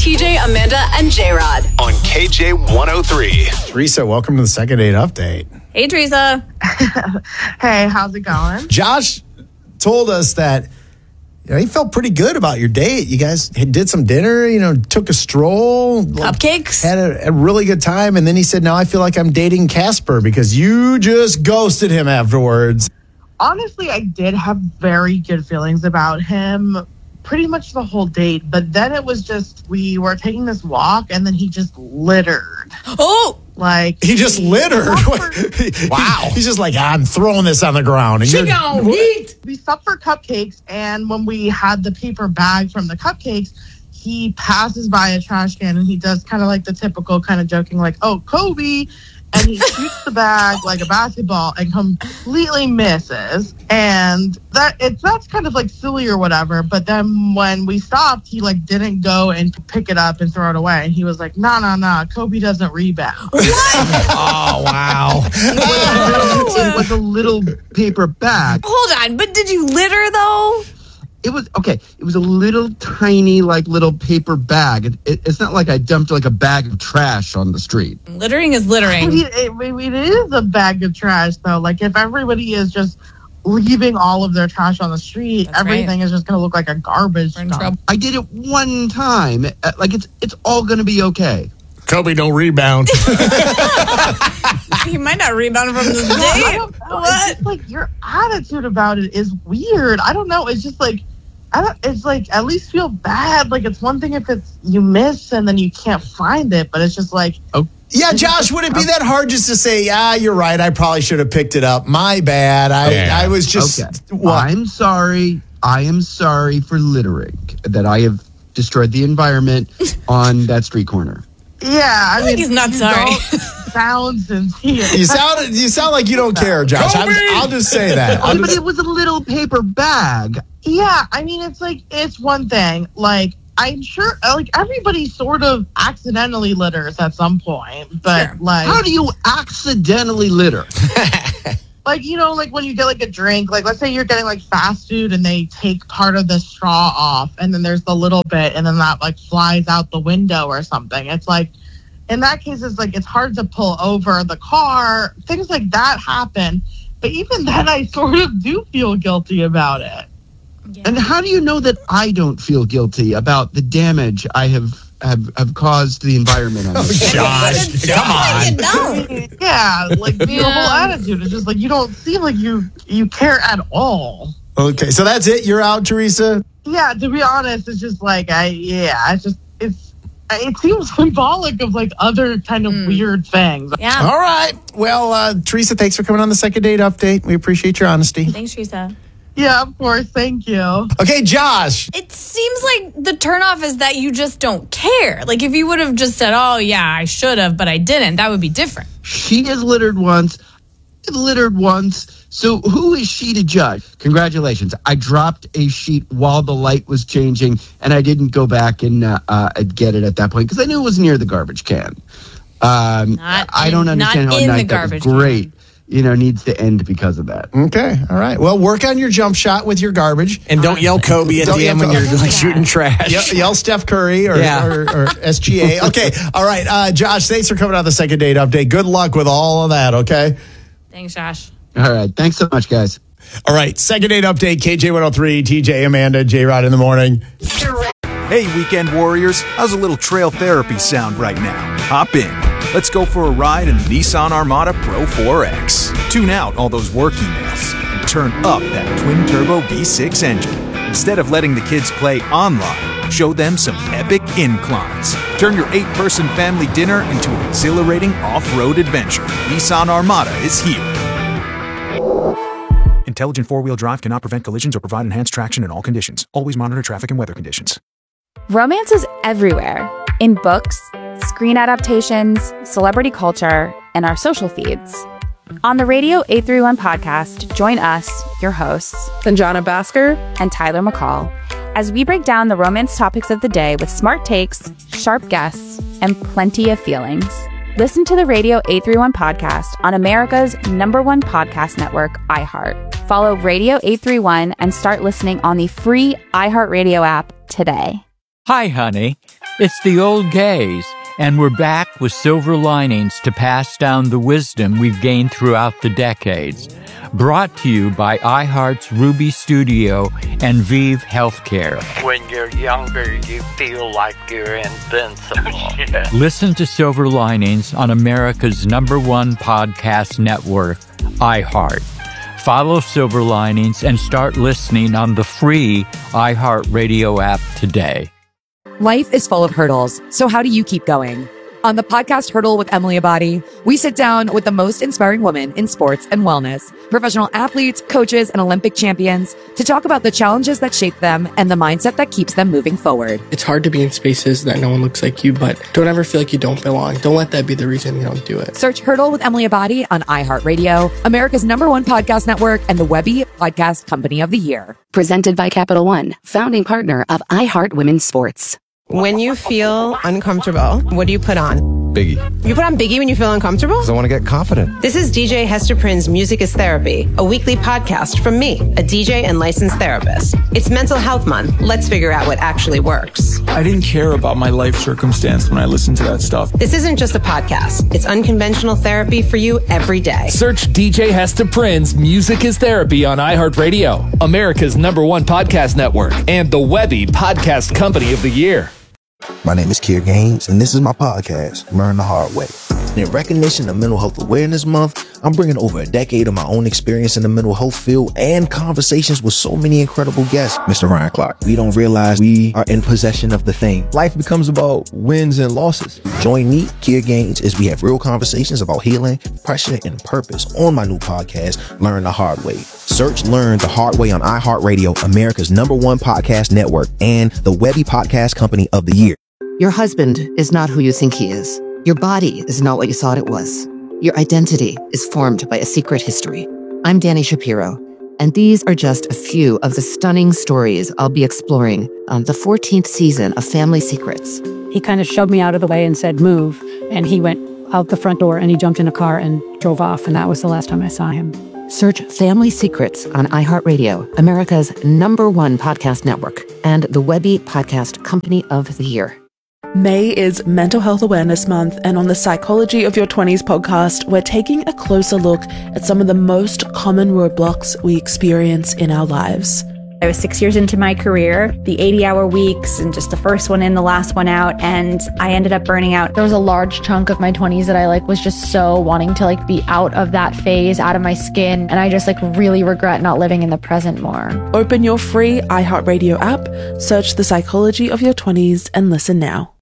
TJ, Amanda, and J-Rod. On KJ 103. Teresa, welcome to the second date update. Hey, Teresa. Hey, how's it going? Josh told us that he felt pretty good about your date. You guys did some dinner, took a stroll. Cupcakes. Had a really good time. And then he said, now I feel like I'm dating Casper because you just ghosted him afterwards. Honestly, I did have very good feelings about him pretty much the whole date. But then it was just, we were taking this walk and then he just littered. Oh! Like he just littered. Wow. He's just like, I'm throwing this on the ground. And she gonna eat. We stopped for cupcakes, and when we had the paper bag from the cupcakes, he passes by a trash can and he does kind of like the typical kind of joking, like, oh, Kobe. And he shoots the bag like a basketball and completely misses. And that's kind of like silly or whatever. But then when we stopped, he like didn't go and pick it up and throw it away. And he was like, nah, Kobe doesn't rebound. What? Oh, wow. It was a little paper bag. Hold on, but did you litter though? It was okay. It was a little tiny, little paper bag. It's not like I dumped like a bag of trash on the street. Littering is littering. It is a bag of trash, though. Like, if everybody is just leaving all of their trash on the street, everything is just going to look like a garbage dump. I did it one time. It's all going to be okay. Kobe don't rebound. He might not rebound from this date. What? It's just like your attitude about it is weird. I don't know. It's just like, it's like, at least feel bad. Like, it's one thing if it's you miss and then you can't find it, but it's just like, yeah, Josh, would it be that hard just to say, you're right, I probably should have picked it up. My bad. I was just... Okay. I'm sorry. I am sorry for littering, that I have destroyed the environment on that street corner. Yeah, I mean, he's not sorry. Sound sincere. You sound like you don't care, Josh. I'll just say that. But it was a little paper bag. Yeah, I mean, it's one thing. Like, I'm sure, everybody sort of accidentally litters at some point. But, how do you accidentally litter? Like, like when you get like a drink, like let's say you're getting like fast food and they take part of the straw off and then there's the little bit and then that like flies out the window or something. It's like, in that case, it's like, it's hard to pull over the car. Things like that happen. But even then, I sort of do feel guilty about it. Yeah. And how do you know that I don't feel guilty about the damage I have caused the environment? Josh, come on. Yeah, like your whole attitude is just like, you don't seem like you care at all. Okay, so that's it? You're out, Teresa? Yeah, to be honest, it's just like, it seems symbolic of like other kind of weird things. Yeah. All right. Well, Teresa, thanks for coming on the second date update. We appreciate your honesty. Thanks, Teresa. Yeah, of course. Thank you. Okay, Josh. It seems like the turnoff is that you just don't care. Like, if you would have just said, oh, yeah, I should have, but I didn't, that would be different. She has littered once. I've littered once. So who is she to judge? Congratulations. I dropped a sheet while the light was changing, and I didn't go back and get it at that point because I knew it was near the garbage can. I don't understand how a night that was great. Needs to end because of that. Okay, all right. Well, work on your jump shot with your garbage. And don't yell Kobe at the end when you're shooting trash. Yell Steph Curry or SGA. Okay, all right. Josh, thanks for coming on the second date update. Good luck with all of that, okay? Thanks, Josh. All right. Thanks so much, guys. All right, second date update, KJ 103, TJ, Amanda, J-Rod in the morning. Hey, weekend warriors. How's a little trail therapy sound right now? Hop in. Let's go for a ride in the Nissan Armada Pro 4X. Tune out all those work emails and turn up that twin-turbo V6 engine. Instead of letting the kids play online, show them some epic inclines. Turn your 8-person family dinner into an exhilarating off-road adventure. Nissan Armada is here. Intelligent four-wheel drive cannot prevent collisions or provide enhanced traction in all conditions. Always monitor traffic and weather conditions. Romance is everywhere. In books, screen adaptations, celebrity culture, and our social feeds. On the Radio 831 podcast, join us, your hosts, Sanjana Bhaskar and Tyler McCall, as we break down the romance topics of the day with smart takes, sharp guests, and plenty of feelings. Listen to the Radio 831 podcast on America's #1 podcast network, iHeart. Follow Radio 831 and start listening on the free iHeartRadio app today. Hi, honey. It's the old gays, and we're back with silver linings to pass down the wisdom we've gained throughout the decades. Brought to you by iHeart's Ruby Studio and Vive Healthcare. When you're younger, you feel like you're invincible. Yeah. Listen to Silver Linings on America's #1 podcast network, iHeart. Follow Silver Linings and start listening on the free iHeartRadio app today. Life is full of hurdles, so how do you keep going? On the podcast Hurdle with Emily Abadi, we sit down with the most inspiring women in sports and wellness, professional athletes, coaches, and Olympic champions to talk about the challenges that shape them and the mindset that keeps them moving forward. It's hard to be in spaces that no one looks like you, but don't ever feel like you don't belong. Don't let that be the reason you don't do it. Search Hurdle with Emily Abadi on iHeartRadio, America's #1 podcast network, and the Webby Podcast Company of the Year. Presented by Capital One, founding partner of iHeart Women's Sports. When you feel uncomfortable, what do you put on? Biggie. You put on Biggie when you feel uncomfortable? Because I want to get confident. This is DJ Hester Prynne's Music is Therapy, a weekly podcast from me, a DJ and licensed therapist. It's Mental Health Month. Let's figure out what actually works. I didn't care about my life circumstance when I listened to that stuff. This isn't just a podcast. It's unconventional therapy for you every day. Search DJ Hester Prynne's Music is Therapy on iHeartRadio, America's #1 podcast network, and the Webby Podcast Company of the Year. My name is Kier Gaines, and this is my podcast, Learn the Hard Way. In recognition of Mental Health Awareness Month, I'm bringing over a decade of my own experience in the mental health field and conversations with so many incredible guests. Mr. Ryan Clark, we don't realize we are in possession of the thing. Life becomes about wins and losses. Join me, Kier Gaines, as we have real conversations about healing, pressure, and purpose on my new podcast, Learn the Hard Way. Search Learn the Hard Way on iHeartRadio, America's #1 podcast network, and the Webby Podcast Company of the Year. Your husband is not who you think he is. Your body is not what you thought it was. Your identity is formed by a secret history. I'm Dani Shapiro, and these are just a few of the stunning stories I'll be exploring on the 14th season of Family Secrets. He kind of shoved me out of the way and said, move. And he went out the front door and he jumped in a car and drove off. And that was the last time I saw him. Search Family Secrets on iHeartRadio, America's #1 podcast network, and the Webby Podcast Company of the Year. May is Mental Health Awareness Month, and on the Psychology of Your 20s podcast, we're taking a closer look at some of the most common roadblocks we experience in our lives. I was 6 years into my career, the 80-hour weeks and just the first one in, the last one out, and I ended up burning out. There was a large chunk of my 20s that I was just so wanting to be out of that phase, out of my skin, and I just really regret not living in the present more. Open your free iHeartRadio app, search The Psychology of Your 20s, and listen now.